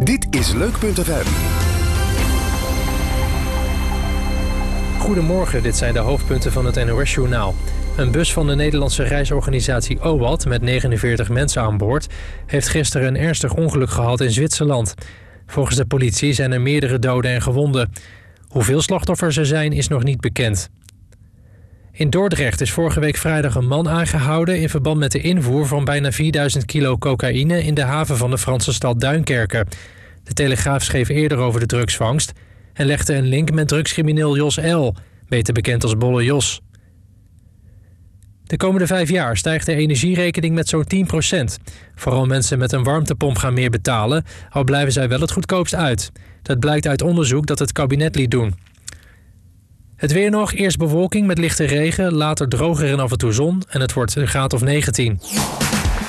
Dit is Leuk.fm. Goedemorgen, dit zijn de hoofdpunten van het NOS-journaal. Een bus van de Nederlandse reisorganisatie OWAT met 49 mensen aan boord heeft gisteren een ernstig ongeluk gehad in Zwitserland. Volgens de politie zijn er meerdere doden en gewonden. Hoeveel slachtoffers er zijn is nog niet bekend. In Dordrecht is vorige week vrijdag een man aangehouden in verband met de invoer van bijna 4000 kilo cocaïne in de haven van de Franse stad Duinkerke. De Telegraaf schreef eerder over de drugsvangst en legde een link met drugscrimineel Jos L., beter bekend als Bolle Jos. De komende 5 jaar stijgt de energierekening met zo'n 10%. Vooral mensen met een warmtepomp gaan meer betalen, al blijven zij wel het goedkoopst uit. Dat blijkt uit onderzoek dat het kabinet liet doen. Het weer nog, eerst bewolking met lichte regen, later droger en af en toe zon en het wordt een graad of 19.